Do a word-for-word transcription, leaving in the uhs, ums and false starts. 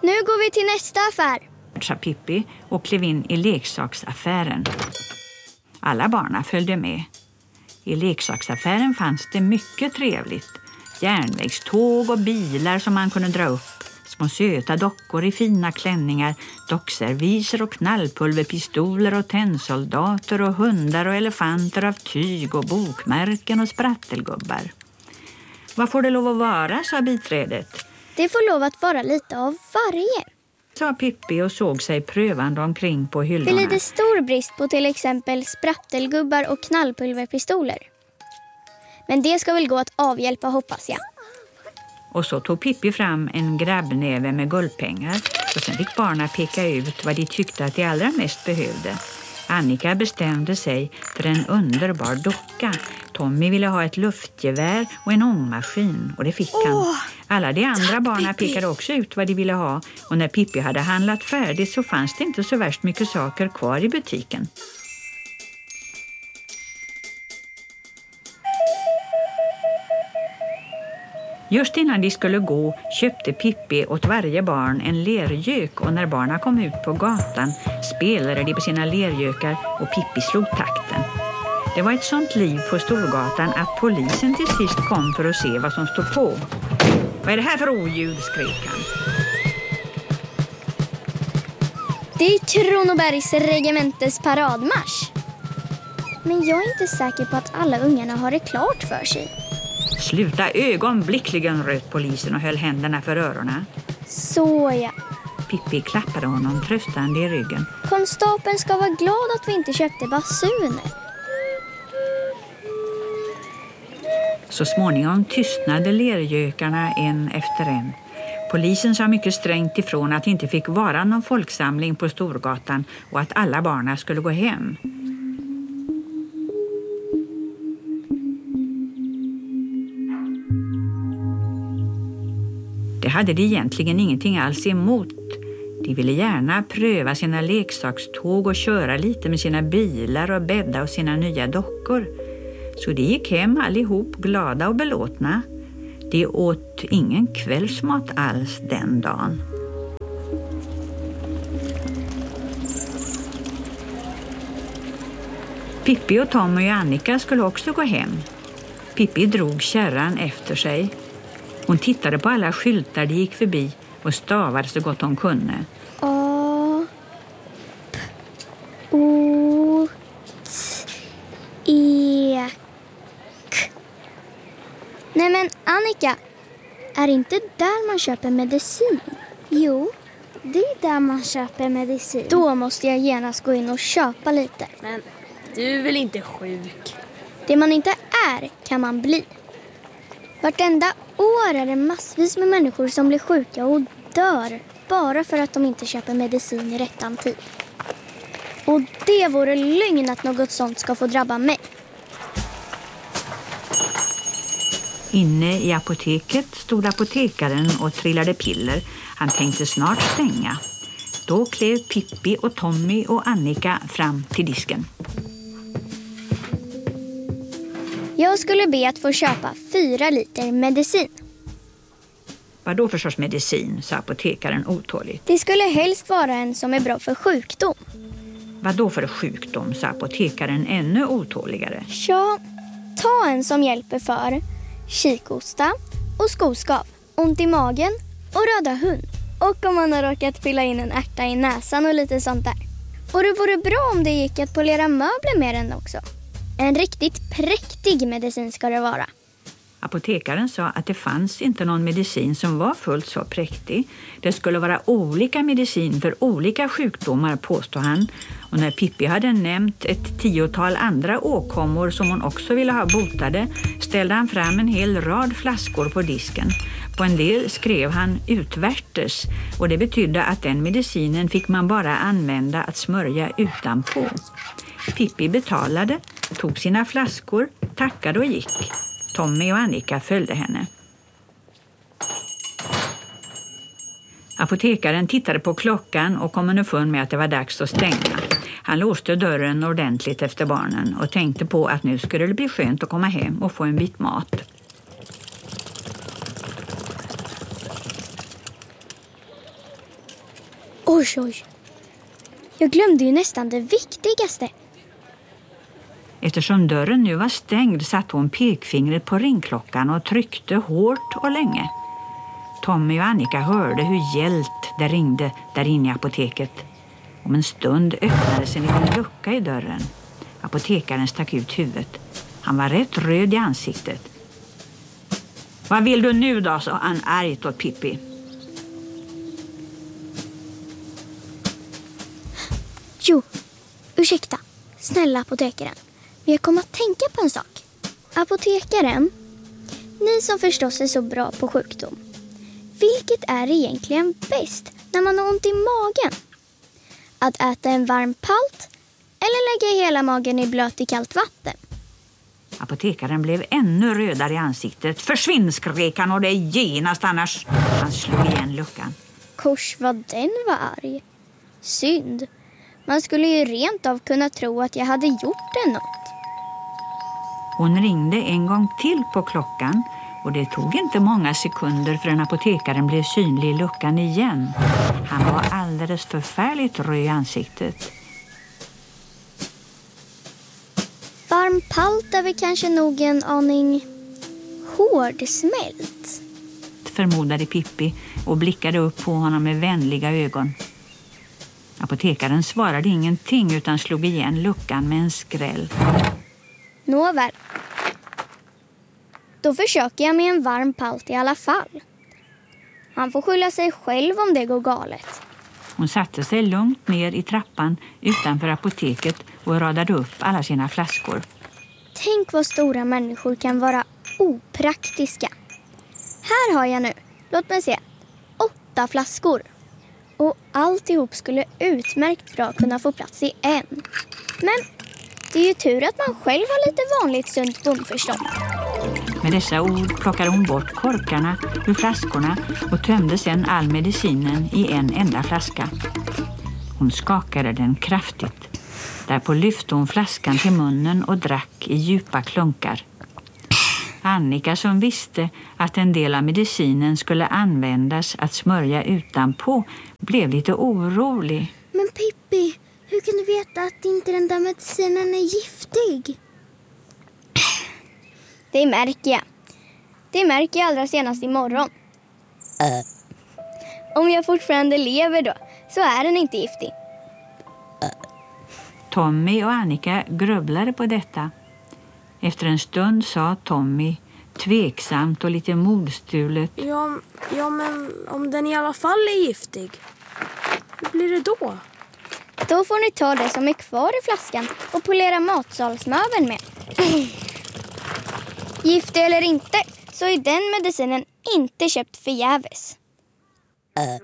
Nu går vi till nästa affär, sa Pippi och klev in i leksaksaffären. Alla barna följde med. I leksaksaffären fanns det mycket trevligt. Järnvägståg och bilar som man kunde dra upp. Små söta dockor i fina klänningar, dockserviser och knallpulverpistoler och tennsoldater och hundar och elefanter av tyg och bokmärken och sprattelgubbar. Vad får det lov att vara, sa biträdet. Det får lov att vara lite av varje, sa Pippi och såg sig prövande omkring på hyllorna. Det är lite stor brist på till exempel sprattelgubbar och knallpulverpistoler. Men det ska väl gå att avhjälpa, hoppas jag. Och så tog Pippi fram en grabbnäve med guldpengar och sen fick barnen peka ut vad de tyckte att de allra mest behövde. Annika bestämde sig för en underbar docka. Tommy ville ha ett luftgevär och en ångmaskin och det fick han. Åh, Alla de andra tack, barnen Pippi. pekade också ut vad de ville ha och när Pippi hade handlat färdigt så fanns det inte så värst mycket saker kvar i butiken. Just innan de skulle gå köpte Pippi åt varje barn en lergök och när barnen kom ut på gatan spelade de på sina lergökar och Pippi slog takten. Det var ett sånt liv på Storgatan att polisen till sist kom för att se vad som stod på. Vad är det här för oljud, skrek han. Det är Kronobergs regementes paradmarsch. Men jag är inte säker på att alla ungarna har det klart för sig. Sluta ögonblickligen, röt polisen och höll händerna för öronen. Så ja. Pippi klappade honom tröstande i ryggen. Konstapeln ska vara glad att vi inte köpte basuner. Så småningom tystnade lergökarna en efter en. Polisen sa mycket strängt ifrån att det inte fick vara någon folksamling på Storgatan och att alla barnen skulle gå hem. Det hade de egentligen ingenting alls emot. De ville gärna pröva sina leksakståg och köra lite med sina bilar och bädda och sina nya dockor. Så de gick hem allihop glada och belåtna. De åt ingen kvällsmat alls den dagen. Pippi och Tommy och Annika skulle också gå hem. Pippi drog kärran efter sig. Hon tittade på alla skyltar de gick förbi och stavade så gott hon kunde. A P O T E K. Nej men Annika, är inte där man köper medicin? Jo, det är där man köper medicin. Då måste jag genast gå in och köpa lite. Men du är väl inte sjuk? Det man inte är kan man bli. Vartenda år är det massvis med människor som blir sjuka och dör bara för att de inte köper medicin i rättan tid. Och det vore lögn att något sånt ska få drabba mig. Inne i apoteket stod apotekaren och trillade piller. Han tänkte snart stänga. Då klev Pippi och Tommy och Annika fram till disken. Jag skulle be att få köpa fyra liter medicin. Vad då för sorts medicin, sa apotekaren otåligt. Det skulle helst vara en som är bra för sjukdom. Vad då för sjukdom, sa apotekaren ännu otåligare. Ja, ta en som hjälper för kikosta och skoskav, ont i magen och röda hund. Och om man har råkat fylla in en ärta i näsan och lite sånt där. Och det vore bra om det gick att polera möbler med den också. En riktigt präktig medicin ska det vara. Apotekaren sa att det fanns inte någon medicin som var fullt så präktig. Det skulle vara olika medicin för olika sjukdomar, påstod han. Och när Pippi hade nämnt ett tiotal andra åkommor som hon också ville ha botade ställde han fram en hel rad flaskor på disken. På en del skrev han utvärtes och det betydde att den medicinen fick man bara använda att smörja utanpå. Pippi betalade, tog sina flaskor, tackade och gick. Tommy och Annika följde henne. Apotekaren tittade på klockan och kom underfund med att det var dags att stänga. Han låste dörren ordentligt efter barnen och tänkte på att nu skulle det bli skönt att komma hem och få en bit mat. Oj, oj. Jag glömde ju nästan det viktigaste. Eftersom dörren nu var stängd satte hon pekfingret på ringklockan och tryckte hårt och länge. Tommy och Annika hörde hur gällt det ringde där inne i apoteket. Om en stund öppnades en liten lucka i dörren. Apotekaren stack ut huvudet. Han var rätt röd i ansiktet. Vad vill du nu då, sa han argt åt Pippi. Jo, ursäkta. Snälla apotekaren. Men jag kommer att tänka på en sak. Apotekaren, ni som förstås är så bra på sjukdom. Vilket är egentligen bäst när man har ont i magen? Att äta en varm palt eller lägga hela magen i blöt i kallt vatten? Apotekaren blev ännu rödare i ansiktet. Försvinn, skrek han, och det genast annars. Han slog igen luckan. Kors vad den var arg. Synd. Man skulle ju rent av kunna tro att jag hade gjort det något. Hon ringde en gång till på klockan och det tog inte många sekunder förrän apotekaren blev synlig i luckan igen. Han var alldeles förfärligt röd i ansiktet. Varm palt är väl kanske nog en aning hårdsmält, förmodade Pippi och blickade upp på honom med vänliga ögon. Apotekaren svarade ingenting utan slog igen luckan med en skräll. Nåväl. Då försöker jag med en varm palt i alla fall. Han får skylla sig själv om det går galet. Hon satte sig lugnt ner i trappan utanför apoteket och radade upp alla sina flaskor. Tänk vad stora människor kan vara opraktiska. Här har jag nu, låt mig se, åtta flaskor. Och alltihop skulle utmärkt bra kunna få plats i en. Men det är ju tur att man själv har lite vanligt sunt bondförstånd. Med dessa ord plockade hon bort korkarna ur flaskorna och tömde sedan all medicinen i en enda flaska. Hon skakade den kraftigt. Därpå lyfte hon flaskan till munnen och drack i djupa klunkar. Annika, som visste att en del av medicinen skulle användas att smörja utanpå, blev lite orolig. Men Pippi, hur kan du veta att inte den där medicinen är giftig? Det märker jag. Det märker jag allra senast imorgon. Uh. Om jag fortfarande lever då, så är den inte giftig. Uh. Tommy och Annika grubblade på detta. Efter en stund sa Tommy, tveksamt och lite modstulet. Ja, ja, men om den i alla fall är giftig, hur blir det då? Då får ni ta det som är kvar i flaskan och polera matsalsmöveln med. Giftig eller inte, så är den medicinen inte köpt förgäves. Uh.